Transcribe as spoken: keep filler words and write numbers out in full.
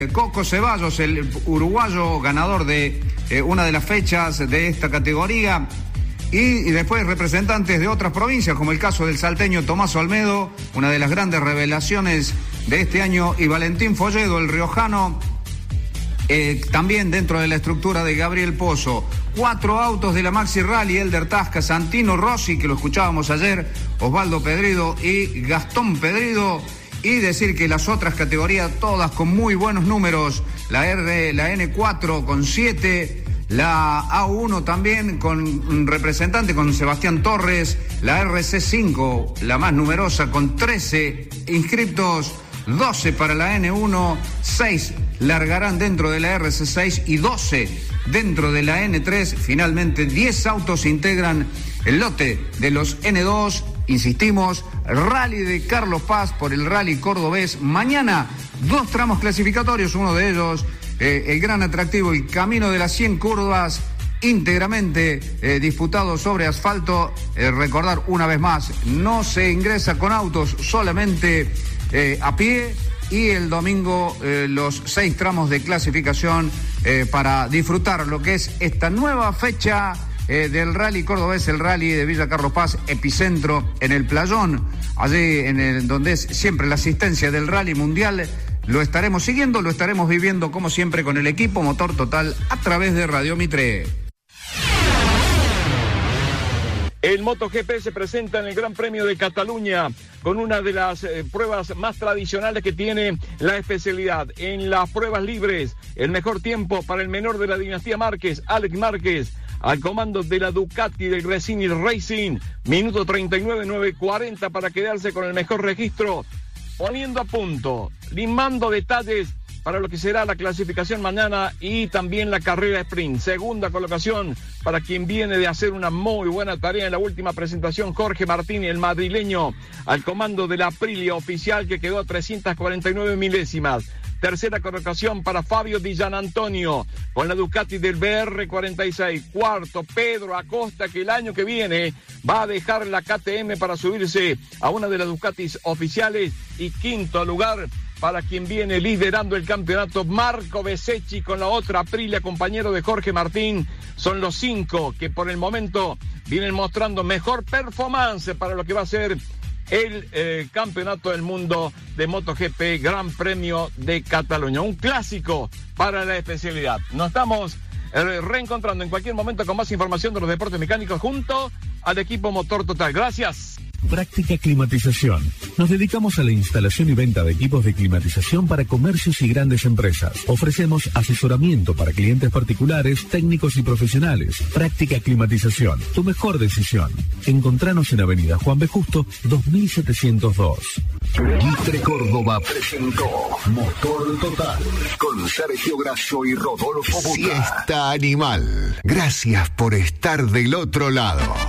Coco Ceballos, el uruguayo ganador de eh, una de las fechas de esta categoría, y, y después representantes de otras provincias, como el caso del salteño Tomás Olmedo, una de las grandes revelaciones de este año, y Valentín Folledo, el riojano, eh, también dentro de la estructura de Gabriel Pozo. Cuatro autos de la Maxi Rally: Elder Tasca, Santino Rossi, que lo escuchábamos ayer, Osvaldo Pedrido y Gastón Pedrido. Y decir que las otras categorías, todas con muy buenos números: la R, la N cuatro con siete, la A uno también con un representante, con Sebastián Torres, la R C cinco, la más numerosa, con trece inscriptos, doce para la N uno, seis largarán dentro de la R C seis y doce dentro de la N tres. Finalmente, diez autos integran el lote de los N dos. Insistimos, Rally de Carlos Paz por el Rally Cordobés. Mañana, dos tramos clasificatorios, uno de ellos, eh, el gran atractivo, el Camino de las cien curvas, íntegramente eh, disputado sobre asfalto. Eh, recordar una vez más, no se ingresa con autos, solamente eh, a pie. Y el domingo eh, los seis tramos de clasificación eh, para disfrutar lo que es esta nueva fecha Eh, del Rally Cordobés, el Rally de Villa Carlos Paz, epicentro en el Playón, allí en el, donde es siempre la asistencia del Rally Mundial. Lo estaremos siguiendo, lo estaremos viviendo como siempre con el equipo Motor Total a través de Radio Mitre. El MotoGP se presenta en el Gran Premio de Cataluña con una de las eh, pruebas más tradicionales que tiene la especialidad. En las pruebas libres, el mejor tiempo para el menor de la dinastía Márquez, Alex Márquez, al comando de la Ducati del Gresini Racing, minuto treinta y nueve, nueve cuarenta para quedarse con el mejor registro, poniendo a punto, limando detalles para lo que será la clasificación mañana y también la carrera sprint. Segunda colocación para quien viene de hacer una muy buena tarea en la última presentación, Jorge Martín, el madrileño, al comando de la Aprilia oficial, que quedó a trescientas cuarenta y nueve milésimas. Tercera colocación para Fabio Di Gianantonio con la Ducati del B R cuarenta y seis. Cuarto, Pedro Acosta, que el año que viene va a dejar la K T M para subirse a una de las Ducatis oficiales. Y quinto lugar para quien viene liderando el campeonato, Marco Bezzecchi con la otra Aprilia, compañero de Jorge Martín. Son los cinco que por el momento vienen mostrando mejor performance para lo que va a ser el eh, campeonato del mundo de MotoGP, Gran Premio de Cataluña. Un clásico para la especialidad. Nos estamos eh, reencontrando en cualquier momento con más información de los deportes mecánicos junto al equipo Motor Total. Gracias. Práctica Climatización. Nos dedicamos a la instalación y venta de equipos de climatización para comercios y grandes empresas. Ofrecemos asesoramiento para clientes particulares, técnicos y profesionales. Práctica Climatización, tu mejor decisión. Encontranos en Avenida Juan B. Justo, dos mil setecientos dos. Mitre Córdoba presentó Motor Total con Sergio Grasso y Rodolfo Buta. Siesta Animal. Gracias por estar del otro lado.